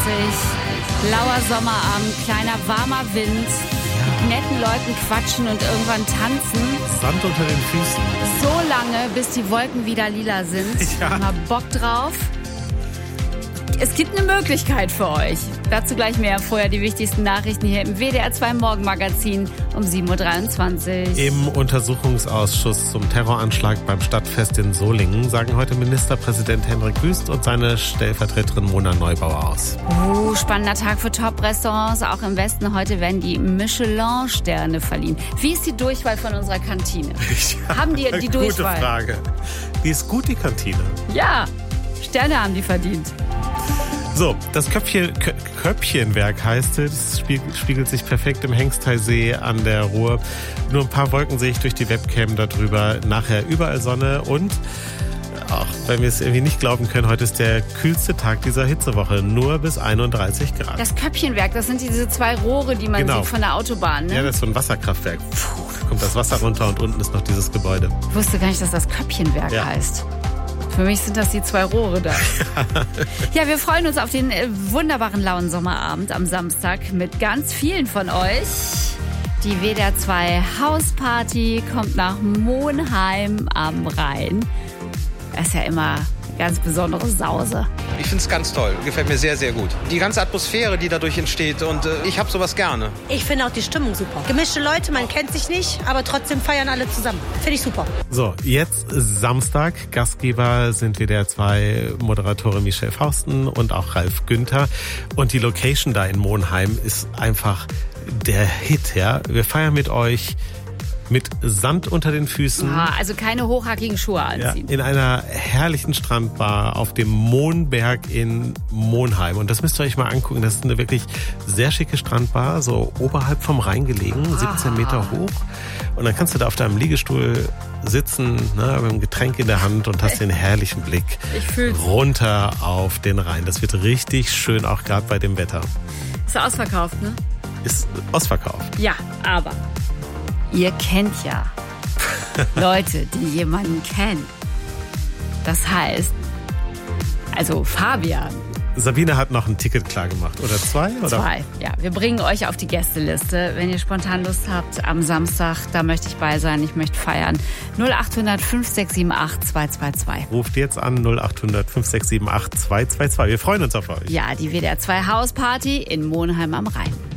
Lauer Sommerabend, kleiner warmer Wind, mit netten Leuten quatschen und irgendwann tanzen. Sand unter den Füßen. So lange, bis die Wolken wieder lila sind. Ja. Mal Bock drauf. Es gibt eine Möglichkeit für euch. Dazu gleich mehr. Vorher die wichtigsten Nachrichten hier im WDR 2 Morgenmagazin um 7.23 Uhr. Im Untersuchungsausschuss zum Terroranschlag beim Stadtfest in Solingen sagen heute Ministerpräsident Hendrik Wüst und seine Stellvertreterin Mona Neubauer aus. Spannender Tag für Top-Restaurants. Auch im Westen heute werden die Michelin-Sterne verliehen. Wie ist die Durchwahl von unserer Kantine? Haben die Durchwahl? Gute Frage. Die ist gut, die Kantine. Ja, Sterne haben die verdient. So, das Köppchenwerk heißt es, spiegelt sich perfekt im Hengsteisee an der Ruhr. Nur ein paar Wolken sehe ich durch die Webcam darüber. Nachher überall Sonne und, auch wenn wir es irgendwie nicht glauben können, heute ist der kühlste Tag dieser Hitzewoche. Nur bis 31 Grad. Das Köppchenwerk, das sind diese zwei Rohre, die man sieht von der Autobahn, ne? Ja, das ist so ein Wasserkraftwerk. Da kommt das Wasser runter und unten ist noch dieses Gebäude. Ich wusste gar nicht, dass das Köppchenwerk heißt. Für mich sind das die zwei Rohre da. Ja, wir freuen uns auf den wunderbaren lauen Sommerabend am Samstag mit ganz vielen von euch. Die WDR 2 Hausparty kommt nach Monheim am Rhein. Das ist ja immer eine ganz besondere Sause. Ich finde es ganz toll. Gefällt mir sehr, sehr gut. Die ganze Atmosphäre, die dadurch entsteht. Und ich habe sowas gerne. Ich finde auch die Stimmung super. Gemischte Leute, man kennt sich nicht, aber trotzdem feiern alle zusammen. Finde ich super. So, jetzt Samstag. Gastgeber sind WDR 2 Moderatorin Michelle Fausten und auch Ralf Günther. Und die Location da in Monheim ist einfach der Hit, ja. Wir feiern mit euch mit Sand unter den Füßen. Also keine hochhackigen Schuhe anziehen. Ja, in einer herrlichen Strandbar auf dem Mohnberg in Monheim. Und das müsst ihr euch mal angucken. Das ist eine wirklich sehr schicke Strandbar, so oberhalb vom Rhein gelegen, 17 Meter hoch. Und dann kannst du da auf deinem Liegestuhl sitzen, ne, mit einem Getränk in der Hand und hast den herrlichen Blick runter auf den Rhein. Das wird richtig schön, auch gerade bei dem Wetter. Ist ausverkauft, ne? Ist ausverkauft. Ja, aber ihr kennt ja Leute, die jemanden kennen. Das heißt, also Fabian. Sabine hat noch ein Ticket klar gemacht. Oder zwei? Oder? Zwei, ja. Wir bringen euch auf die Gästeliste. Wenn ihr spontan Lust habt, am Samstag, da möchte ich bei sein, ich möchte feiern. 0800 5678 222. Ruft jetzt an 0800 5678 222. Wir freuen uns auf euch. Ja, die WDR 2 Hausparty in Monheim am Rhein.